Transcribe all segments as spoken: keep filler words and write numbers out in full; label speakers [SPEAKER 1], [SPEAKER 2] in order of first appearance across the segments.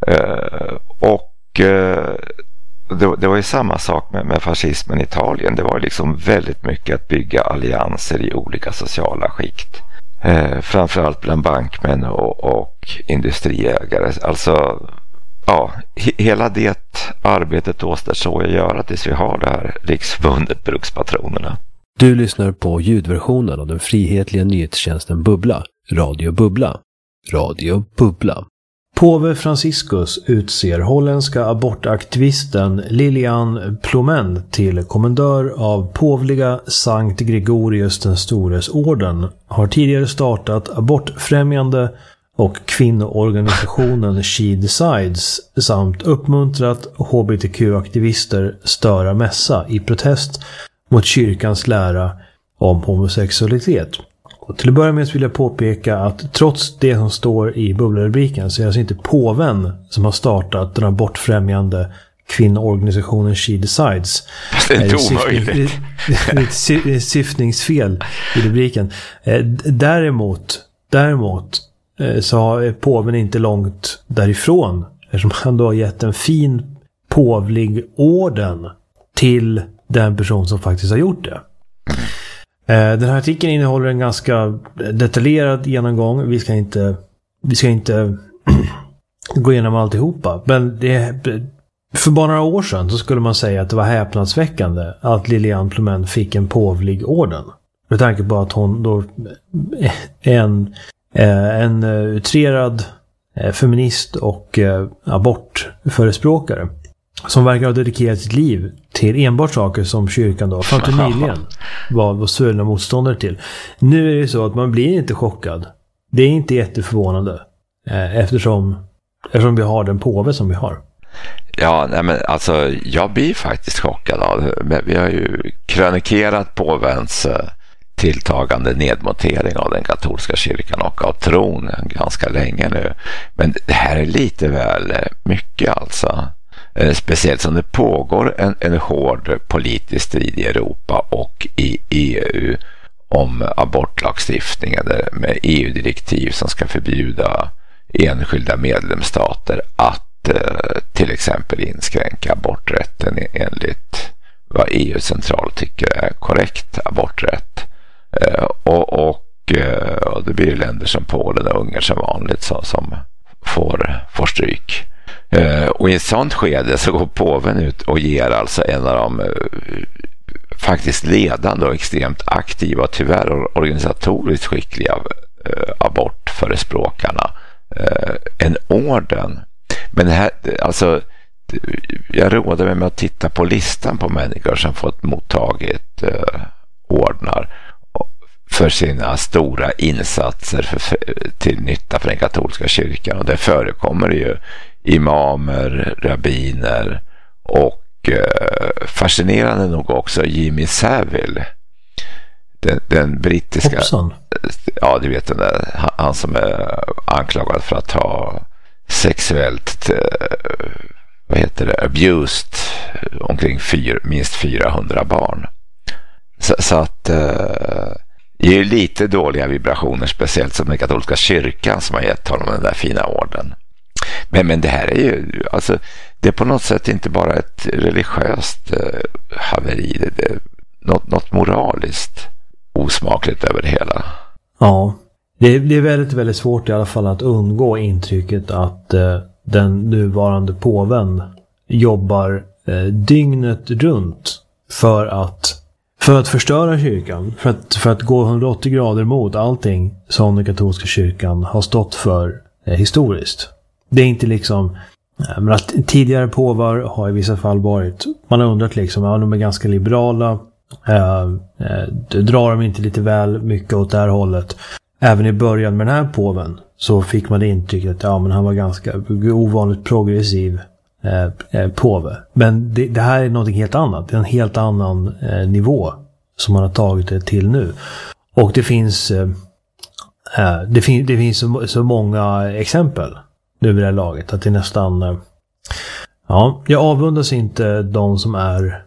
[SPEAKER 1] Eh, och eh, det, det var ju samma sak med, med fascismen i Italien. Det var liksom väldigt mycket att bygga allianser i olika sociala skikt. Eh, framförallt bland bankmän och, och industriägare. Alltså, ja, he, hela det arbetet återstår att göra tills vi har det här Riksförbundet Brukspatronerna.
[SPEAKER 2] Du lyssnar på ljudversionen av den frihetliga nyhetstjänsten Bubbla, Radio Bubbla. Radio Bubbla. Påve Franciscus utser holländska abortaktivisten Lilian Plomen till kommendör av påvliga Sankt Gregorius den stores orden, har tidigare startat abortfrämjande och kvinnoorganisationen She Decides samt uppmuntrat H B T Q-aktivister störa mässa i protest mot kyrkans lära om homosexualitet. Och till att börja med vill jag påpeka att trots det som står i bubblerubriken så är det alltså inte påven som har startat den abortfrämjande kvinnoorganisationen She Decides.
[SPEAKER 1] Det är inte omöjligt.
[SPEAKER 2] Det är ett syftningsfel i rubriken. Däremot, däremot så är påven inte långt därifrån, eftersom han då har gett en fin påvlig orden till den person som faktiskt har gjort det. Den här artikeln innehåller en ganska detaljerad genomgång. Vi ska inte, vi ska inte gå igenom alltihopa. Men det, för bara några år sedan så skulle man säga att det var häpnadsväckande att Lilian Plomen fick en påvlig orden. Med tanke på att hon då är en, en utrerad feminist och abortförespråkare som verkar ha dedikerat sitt liv till enbart saker som kyrkan då fram till nyligen var, var svulna motståndare till. Nu är det så att man blir inte chockad. Det är inte jätteförvånande eh, eftersom, eftersom vi har den påve som vi har.
[SPEAKER 1] Ja, nej men alltså jag blir faktiskt chockad av. Vi har ju krönikerat påvens tilltagande nedmontering av den katolska kyrkan och av tron ganska länge nu. Men det här är lite väl mycket alltså. Speciellt som det pågår en, en hård politisk strid i Europa och i E U om abortlagstiftningen med E U-direktiv som ska förbjuda enskilda medlemsstater att eh, till exempel inskränka aborträtten enligt vad E U centralt tycker är korrekt aborträtt. Eh, och, och, eh, och det blir länder som Polen och Ungern som vanligt så, som får, får stryk. Uh, och i ett sånt skede så går påven ut och ger alltså en av de uh, faktiskt ledande och extremt aktiva och tyvärr organisatoriskt skickliga uh, abortförespråkarna uh, en orden. Men det här, alltså jag råder mig med att titta på listan på människor som fått mottagit uh, ordnar för sina stora insatser för, för, till nytta för den katolska kyrkan, och det förekommer ju imamer, rabbiner och eh, fascinerande nog också Jimmy Savile, den, den brittiska
[SPEAKER 2] Hoppsan.
[SPEAKER 1] Ja, du vet den där, han, han som är anklagad för att ha sexuellt eh, vad heter det, abused omkring fyr, minst fyrahundra barn. Så, så att eh, det är ju lite dåliga vibrationer, speciellt som den katolska kyrkan som har gett honom den där fina orden. Men, men det här är ju alltså, det är på något sätt inte bara ett religiöst eh, haveri, det, det är något, något moraliskt osmakligt över det hela.
[SPEAKER 2] Ja, det, det är väldigt, väldigt svårt i alla fall att undgå intrycket att eh, den nuvarande påven jobbar eh, dygnet runt för att för att förstöra kyrkan, för att, för att gå hundraåttio grader mot allting som den katolska kyrkan har stått för eh, historiskt. Det är inte liksom, men att tidigare påvar har i vissa fall varit, man har undrat liksom, ja, de är ganska liberala, eh, eh, drar de inte lite väl mycket åt det här hållet. Även i början med den här påven så fick man det intrycket att ja, men han var ganska ovanligt progressiv eh, eh, påve. Men det, det här är något helt annat, det är en helt annan eh, nivå som man har tagit det till nu. Och det finns eh, det, fin- det finns så, så många exempel nu vid det här laget att det är nästan ja, jag avundas inte de som är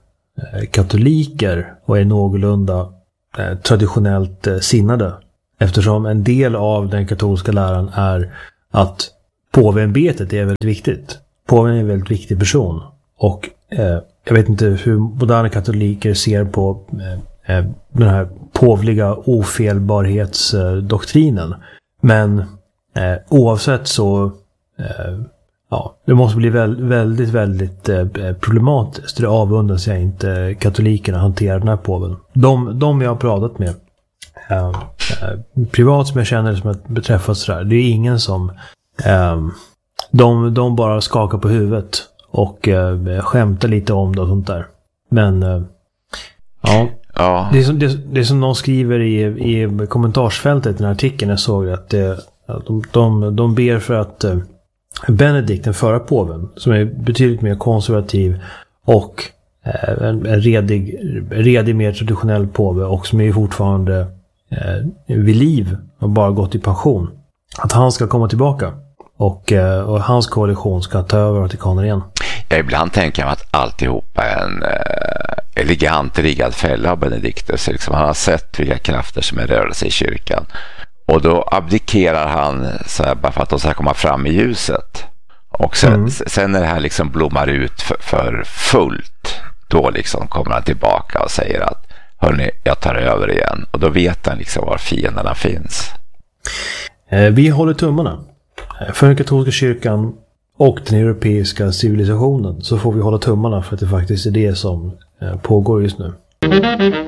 [SPEAKER 2] katoliker och är någorlunda eh, traditionellt eh, sinnade, eftersom en del av den katolska läran är att påveämbetet är väldigt viktigt. Påven är en väldigt viktig person. Och eh, jag vet inte hur moderna katoliker ser på eh, den här påvliga ofelbarhetsdoktrinen. Men eh, oavsett så eh, ja, det måste bli vä- väldigt, väldigt eh, problematiskt. Det avundas jag inte katolikerna hanterar den här påven. De, de jag har pratat med eh, eh, privat som jag känner som att beträffas sådär, det är ingen som eh, de, de bara skakar på huvudet och eh, skämtar lite om det och sånt där. Men eh, ja,
[SPEAKER 1] ja.
[SPEAKER 2] Det, är som, det, det är som någon skriver i, i kommentarsfältet i den här artikeln jag såg att det, de, de, de ber för att eh, Benedikt, den förra påven, som är betydligt mer konservativ och eh, en, en redig, redig, mer traditionell påve och som är fortfarande eh, vid liv och bara gått i pension, att han ska komma tillbaka och, eh, och hans koalition ska ta över Vatikanen igen.
[SPEAKER 1] Ja, ibland tänker jag att alltihopa är en eh, elegant riggad fälla av Benediktus. Liksom, han har sett vilka krafter som är rörelse i kyrkan. Och då abdikerar han så här, bara för att de ska komma fram i ljuset. Och sen, mm. sen när det här liksom blommar ut för, för fullt, då liksom kommer han tillbaka och säger att hörni, jag tar över igen. Och då vet han liksom var fienderna finns.
[SPEAKER 2] Eh, vi håller tummarna. För den katolska kyrkan och den europeiska civilisationen så får vi hålla tummarna för att det faktiskt är det som eh, pågår just nu.